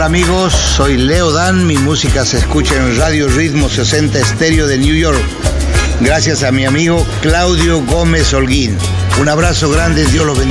Hola amigos, soy Leo Dan, mi música se escucha en Radio Ritmo 60 Estéreo de New York, gracias a mi amigo Claudio Gómez Holguín. Un abrazo grande, Dios los bendiga.